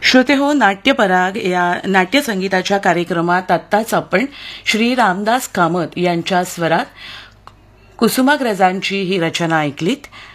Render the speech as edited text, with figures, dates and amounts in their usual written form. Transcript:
श्रोते हो, नाट्यपराग या नाट्यसंगीताच्या कार्यक्रमात आत्ताच आपण श्री रामदास कामत यांच्या स्वरात कुसुमाग्रजांची ही रचना ऐकलीत.